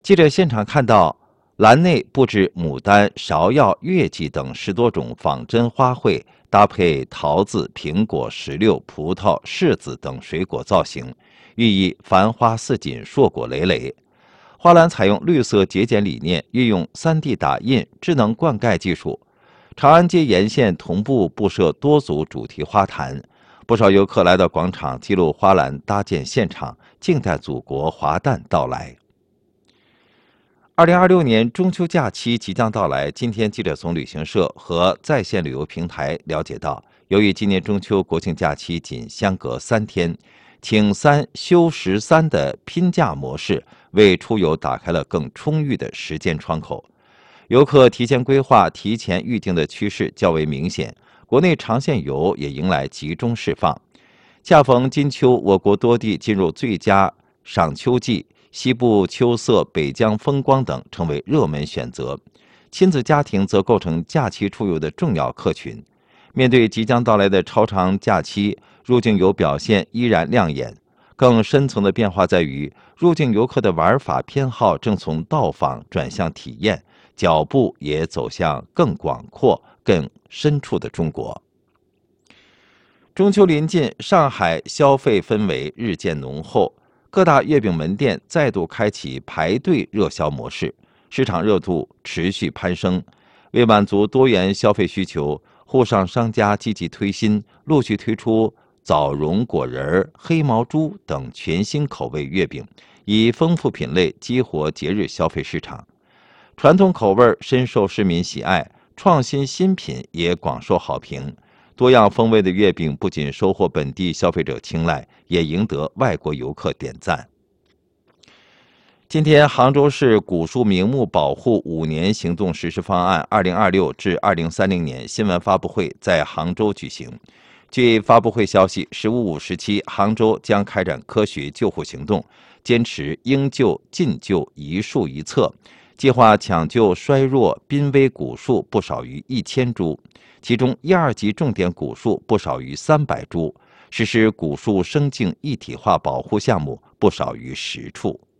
记者现场看到，栏内布置牡丹、芍药、月季等10多种仿真花卉，搭配桃子、苹果、石榴、葡萄、柿子等水果造型，寓意繁花似锦、硕果累累。花篮采用绿色节俭理念，运用3D 打印、智能灌溉技术。长安街沿线同步布设多组主题花坛，不少游客来到广场记录花篮搭建现场，静待祖国华诞到来。2026年中秋假期即将到来，今天记者从旅行社和在线旅游平台了解到，由于今年中秋国庆假期仅相隔3天，请3休13的拼假模式为出游打开了更充裕的时间窗口。游客提前规划、提前预订的趋势较为明显，国内长线游也迎来集中释放。恰逢金秋，我国多地进入最佳赏秋季，西部秋色、北疆风光等成为热门选择。亲子家庭则构成假期出游的重要客群。面对即将到来的超长假期，入境游表现依然亮眼。更深层的变化在于，入境游客的玩法偏好正从到访转向体验，脚步也走向更广阔、更深处的中国。中秋临近，上海消费氛围日渐浓厚，各大月饼门店再度开启排队热销模式，市场热度持续攀升。为满足多元消费需求，沪上商家积极推新，陆续推出枣蓉果仁、黑毛猪等全新口味月饼，以丰富品类激活节日消费市场。传统口味深受市民喜爱，创新新品也广受好评。多样风味的月饼不仅收获本地消费者青睐，也赢得外国游客点赞。今天，杭州市古树名木保护5年行动实施方案（2026至2030年）新闻发布会在杭州举行。据发布会消息，15、57杭州将开展科学救护行动，坚持应救尽救、一树一册，计划抢救衰弱濒危古树不少于1000株。其中1、2级重点古树不少于300株，实施古树生境一体化保护项目不少于10处。